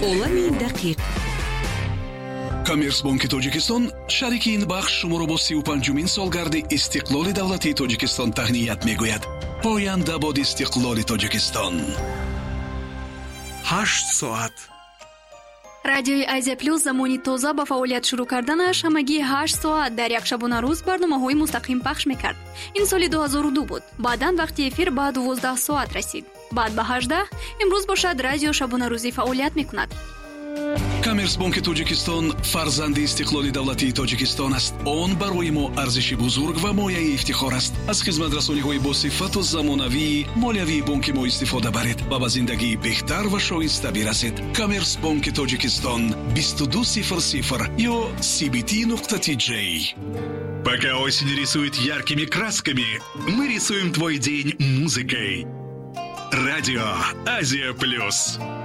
олами дақиқ. Коммерцбанки Тоҷикистон шарики ин бахш шуморо бо 35-умин солгарди истиқлоли давлатии Тоҷикистон таҳният мегӯяд. поянда бод истиқлоли Тоҷикистон. 8 соат. радиои Азия плюс замони тоза ба фаъолият шурӯъ карданаш ҳамагӣ 8 соат дар якшабона рӯз барномаҳои мустақим пахш мекард. ин соли 2002 буд. баъдан вақти эфир ба 12 соат расид. баъд ба 18. имрӯз бошад радио шабонарӯзӣ фаъолият мекунад. Коммерцбанки Тоҷикистон фарзанди истиқлоли давлатии Тоҷикистон аст. Он барои мо арзиши бузург ва мояи ифтихор аст. аз хизматрасониҳои босифату замонавии молиявии банки мо истифода баред ва ба зиндагии беҳтар ва шоиста бирасед. Коммерцбанки Тоҷикистон 2200 ё cbt.tj. Пока осень рисует яркими красками, мы рисуем твой день музыкой. Радио Азия плюс.